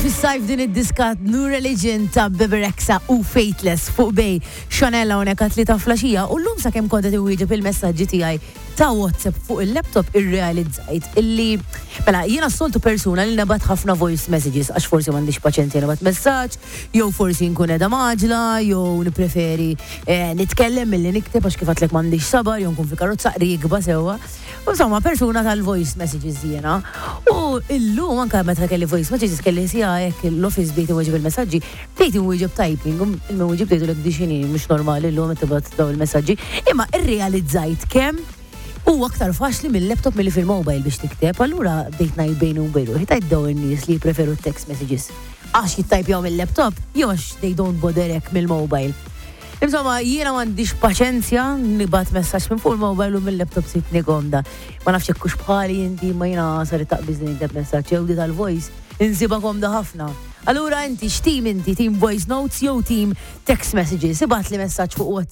fis-sajf din id-diska New Religion ta' Bebe Rexha u Faithless fuq bej Xanella hawnhekk għat li ta' flaxija u llum sakemm kont qed iwieġeb il-messaġġi tiegħi ta' WhatsApp fuq il-laptop irrealizzajt illi mela jiena soltu persuna li nabad ħafna voice messages għax forsi m'għandix paċenzja nabad messaġġ, jew forsi nkun qiegħda maġla, jew nippreferi nitkellem milli nikteb għax kif għadlek m'għandix sabar, jew nkun fi karozza qrieqba sewwa. U insomma persuna tal-voice messages jiena. U illum anke meta kelli voice messages kelli sija hekk l-office bdejt iwieġeb il-messaġġi, bdejt iwieġeb typing, il-mewieġeb bdejtu dixini mhux normali llum qed tibgħat daw il-messaġġi, imma irrealizzajt kemm u aktar faċli mill-laptop milli fil-mobile biex tikteb, allura bdejt ngħid bejn u bejn ħitajt daw in-nies li jippreferu text messages għax jittajpjaw mill-laptop jew għax they don't bother hekk mill-mobile. Insomma, jiena m'għandix paċenzja nibgħat messaġġ minn fuq il-mobile u mill-laptop sitni gomda. Ma nafx hekk hux bħali inti ma jiena saret taqbiż nikteb messaġġ jew di tal-voice insiba gomda ħafna. Allura inti x'team inti, team voice notes jew team text messages, ibgħat li messaġġ fuq WhatsApp